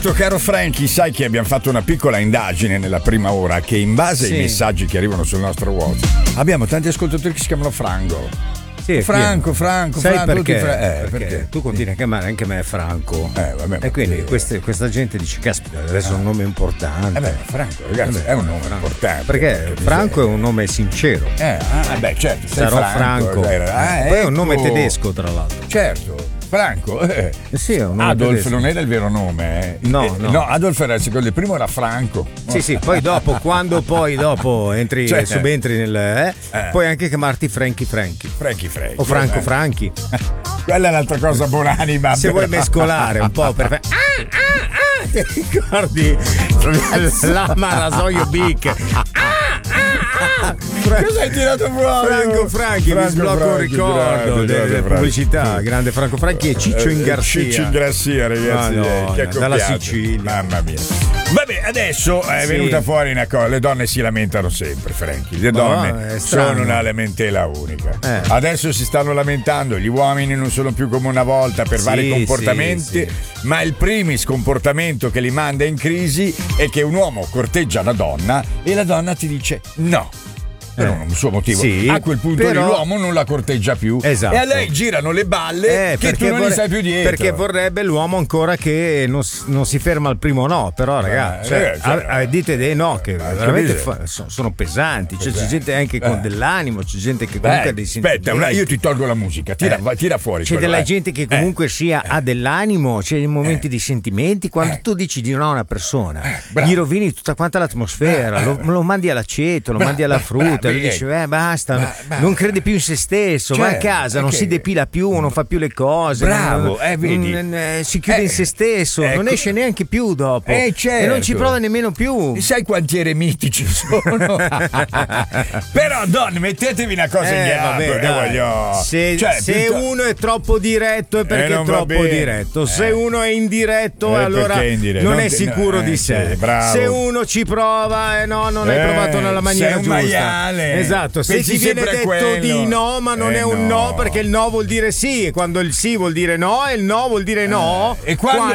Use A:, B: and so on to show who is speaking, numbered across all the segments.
A: Caro Franchi, sai che abbiamo fatto una piccola indagine nella prima ora che in base ai messaggi che arrivano sul nostro WhatsApp abbiamo tanti ascoltatori che si chiamano Franco.
B: Sì,
A: Franco,
B: sai perché?
A: Perché
B: tu continui a chiamare anche me Franco.
A: Vabbè,
B: e quindi questa gente dice caspita, adesso è un nome importante.
A: Franco, ragazzi, è un nome importante.
B: Perché Franco è un nome sincero.
A: Certo,
B: sarò Franco. Poi è un nome tedesco, tra l'altro.
A: Certo. Franco,
B: sì, è un nome
A: Adolf
B: tedesco.
A: non era il vero nome.
B: No.
A: Adolf era il secondo, il primo era Franco.
B: Sì, poi dopo, quando poi dopo entri, subentri nel puoi anche chiamarti Franchi. O Franco Franchi.
A: Quella è un'altra cosa buonanima.
B: Se vuoi mescolare un po' per ti ricordi l'ama rasoio Bic?
A: Cosa hai tirato fuori?
B: Franco Franchi, mi sblocco un ricordo delle pubblicità. Grande Franco Franchi e Ciccio Ingarcia.
A: Ciccio Ingarcia, ragazzi, che
B: dalla Sicilia.
A: Mamma mia. Vabbè, adesso è venuta fuori una cosa. Le donne si lamentano sempre, Franchi. Le donne sono una lamentela unica. Adesso si stanno lamentando. Gli uomini non sono più come una volta per vari comportamenti. Ma il primis comportamento che li manda in crisi è che un uomo corteggia una donna e la donna ti dice no. Per un suo motivo. A quel punto l'uomo non la corteggia più.
B: Esatto.
A: E a lei girano le balle che tu non gli stai più dietro.
B: Perché vorrebbe l'uomo ancora che non si ferma al primo no. Però ragazzi, dite dei no che veramente sono pesanti. C'è gente anche con dell'animo, c'è gente che comunque ha dei sentimenti.
A: Aspetta, io ti tolgo la musica, tira fuori.
B: C'è della gente che comunque ha dell'animo, c'è i momenti di sentimenti. Quando tu dici di no a una persona, gli rovini tutta quanta l'atmosfera, lo mandi all'aceto, lo mandi alla frutta. Lui dice basta, non crede più in se stesso, va a casa, non si depila più, non fa più le cose, si chiude in se stesso, non esce neanche più dopo e non ci prova nemmeno più.
A: Sai quanti eremiti ci sono? Però donne, mettetevi una cosa in gamba.
B: Se uno è troppo diretto è perché è troppo diretto, se uno è indiretto allora non è sicuro di sé, se uno ci prova non hai provato nella maniera giusta. Esatto, se ti viene detto di no, ma non è un no, perché il no vuol dire sì, e quando il sì vuol dire no, e il no vuol dire no.
A: E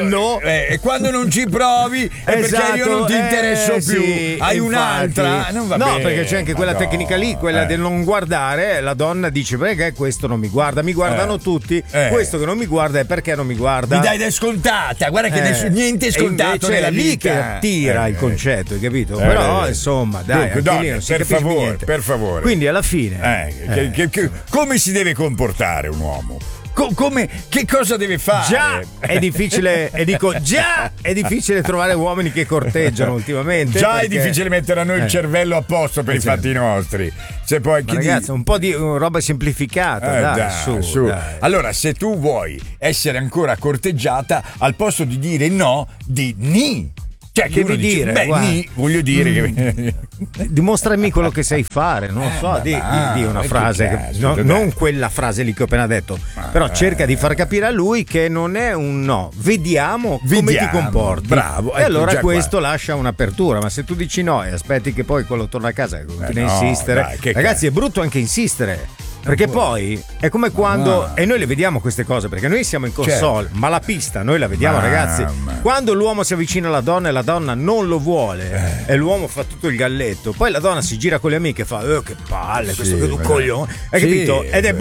A: quando non ci provi è perché io non ti interesso più. Hai un'altra? Non va bene.
B: No, perché c'è anche quella tecnica lì, quella del non guardare. La donna dice perché questo non mi guarda, mi guardano tutti. Questo che non mi guarda è perché non mi guarda.
A: Mi dai del scontata, guarda che niente è scontato nella vita.
B: È lì che attira il concetto, hai capito? Però insomma, dai,
A: donne,
B: non si capisce niente.
A: Per favore.
B: Quindi alla fine
A: come si deve comportare un uomo? Che cosa deve fare?
B: Già è difficile, è difficile trovare uomini che corteggiano ultimamente.
A: Già è difficile mettere a noi il cervello a posto per i fatti nostri. Se poi
B: ragazzi, un po' di roba semplificata, su. Dai.
A: Allora, se tu vuoi essere ancora corteggiata, al posto di dire no, di ni. Cioè, che
B: devi dire?
A: Voglio dire che
B: dimostrami quello che sai fare, non so, di una frase, non quella frase lì che ho appena detto, però cerca di far capire a lui che non è un no, vediamo come ti comporti.
A: Bravo.
B: E allora questo lascia un'apertura, ma se tu dici no e aspetti che poi quello torna a casa e continua a insistere, ragazzi, è brutto anche insistere. Perché poi è come quando e noi le vediamo queste cose perché noi siamo in console, ma la pista noi la vediamo, ragazzi. Quando l'uomo si avvicina alla donna e la donna non lo vuole e l'uomo fa tutto il galletto, poi la donna si gira con le amiche e fa che palle, questo che tu coglione, hai capito? Ed è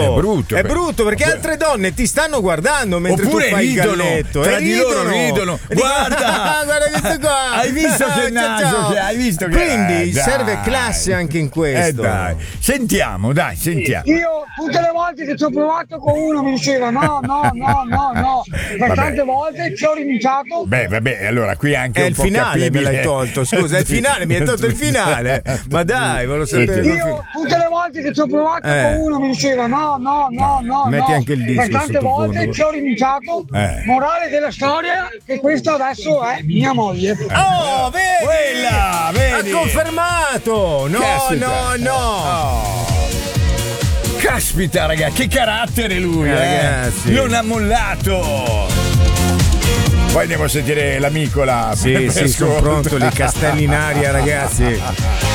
B: brutto perché altre donne ti stanno guardando mentre tu fai il galletto,
A: tra di loro ridono. Guarda
B: questo qua,
A: hai visto che naso che hai visto che
B: quindi serve classe anche in questo.
A: Sentiamo.
C: Io tutte le volte che ci ho provato con uno mi diceva no. Per tante volte ci ho rinunciato.
A: Vabbè, allora qui anche
B: è
A: un
B: il
A: po'
B: finale
A: capibile.
B: me l'hai tolto, scusa, è il finale, mi hai tolto il finale. Ma dai, volevo sapere.
C: Io tutte le volte che ci ho provato con uno mi diceva no.
B: Metti anche il disco.
C: Per tante volte ci ho rinunciato. Morale della storia che questa adesso è mia moglie.
B: Oh, vedi? Ha confermato. No.
A: Caspita, raga, che carattere lui,
B: ragazzi.
A: Non ha mollato. Poi andiamo a sentire l'amicola.
B: Sì, sono pronto, li castelli in aria, ragazzi.